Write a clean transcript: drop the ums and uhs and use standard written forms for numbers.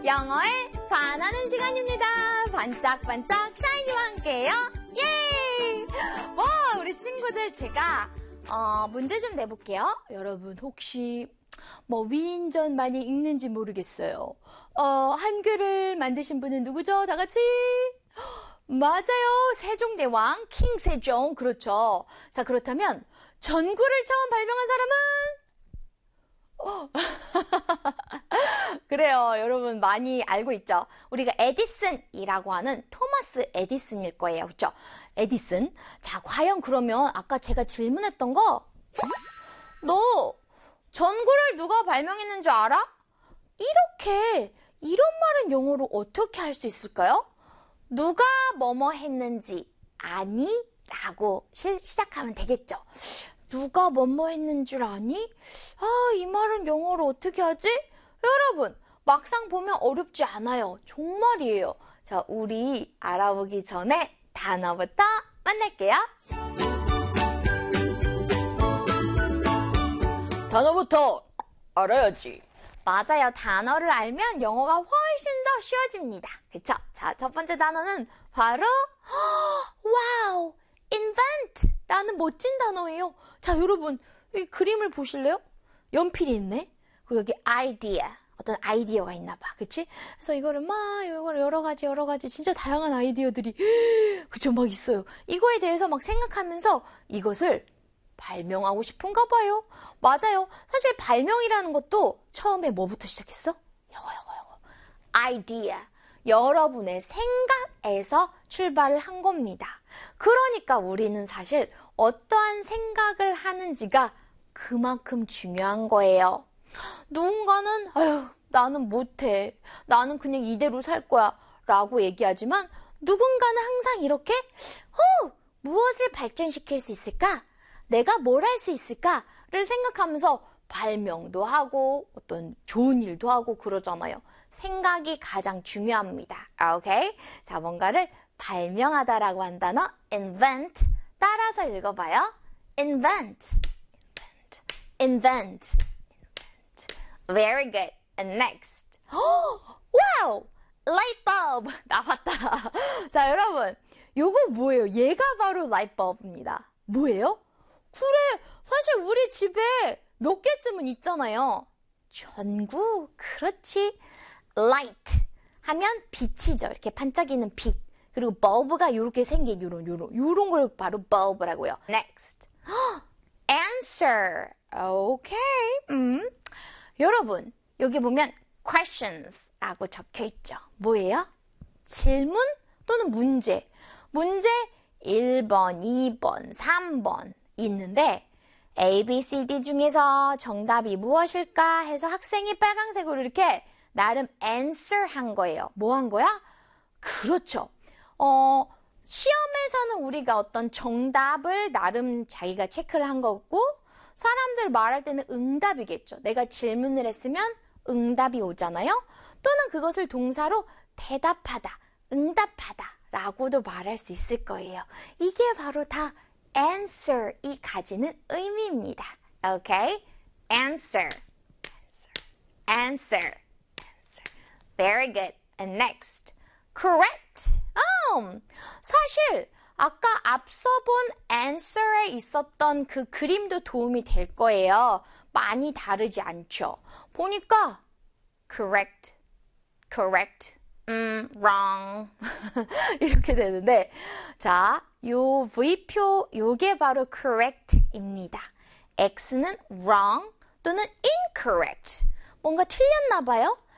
영어에 반하는 시간입니다. 반짝반짝 샤이니와 함께요. 예! 와, 우리 친구들 제가 문제 좀 내볼게요. 여러분 혹시 위인전 많이 읽는지 모르겠어요. 한글을 만드신 분은 누구죠? 다 같이? 맞아요. 세종대왕 킹 세종. 그렇죠. 자, 그렇다면 전구를 처음 발명한 사람은? 그래요. 여러분 많이 알고 있죠? 우리가 에디슨이라고 하는 토마스 에디슨일 거예요. 그렇죠? 에디슨. 자, 과연 그러면 아까 제가 질문했던 거, 너 전구를 누가 발명했는 줄 알아? 이런 말은 영어로 어떻게 할 수 있을까요? 누가 뭐뭐 했는지 아니? 라고 시작하면 되겠죠. 누가 뭐뭐 했는 줄 아니? 이 말은 영어로 어떻게 하지? 여러분, 막상 보면 어렵지 않아요. 정말이에요. 자, 우리 알아보기 전에 단어부터 만날게요. 단어부터 알아야지. 맞아요. 단어를 알면 영어가 훨씬 더 쉬워집니다. 그쵸? 자, 첫 번째 단어는 바로 와우! invent! 라는 멋진 단어예요. 자, 여러분, 이 그림을 보실래요? 연필이 있네? 그리고 여기 idea. 어떤 아이디어가 있나 봐. 그치? 그래서 이거를 여러 가지, 진짜 다양한 아이디어들이, 그쵸, 막 있어요. 이거에 대해서 막 생각하면서 이것을 발명하고 싶은가 봐요. 맞아요. 사실 발명이라는 것도 처음에 뭐부터 시작했어? 요거. idea. 여러분의 생각에서 출발을 한 겁니다. 그러니까 우리는 사실 어떠한 생각을 하는지가 그만큼 중요한 거예요. 누군가는 나는 못해. 나는 그냥 이대로 살 거야. 라고 얘기하지만 누군가는 항상 이렇게 무엇을 발전시킬 수 있을까? 내가 뭘 할 수 있을까를 생각하면서 발명도 하고 어떤 좋은 일도 하고 그러잖아요. 생각이 가장 중요합니다. 오케이? 자, 뭔가를 발명하다라고 한 단어 invent. 따라서 읽어봐요. invent. Very good. And next. wow! light bulb. 나왔다. 자, 여러분. 요거 뭐예요? 얘가 바로 light bulb입니다. 뭐예요? 그래, 사실 우리 집에 몇 개쯤은 있잖아요. 전구, 그렇지. light 하면 빛이죠. 이렇게 반짝이는 빛. 그리고 bulb가 이렇게 생긴 요런 걸 바로 bulb라고요. Next. answer. 오케이. 여러분, 여기 보면 questions라고 적혀 있죠. 뭐예요? 질문 또는 문제. 문제 1번, 2번, 3번 있는데 A, B, C, D 중에서 정답이 무엇일까 해서 학생이 빨간색으로 이렇게 나름 answer 한 거예요. 뭐 한 거야? 그렇죠. 시험에서는 우리가 어떤 정답을 나름 자기가 체크를 한 거고 사람들 말할 때는 응답이겠죠. 내가 질문을 했으면 응답이 오잖아요. 또는 그것을 동사로 대답하다, 응답하다 라고도 말할 수 있을 거예요. 이게 바로 다 answer이 가지는 의미입니다. 오케이? answer. Very good. And next. correct. 사실 아까 앞서 본 answer에 있었던 그 그림도 도움이 될 거예요. 많이 다르지 않죠. 보니까 correct, wrong 이렇게 되는데 자, 요 V표 요게 바로 correct입니다. X는 wrong 또는 incorrect. 뭔가 틀렸나 봐요.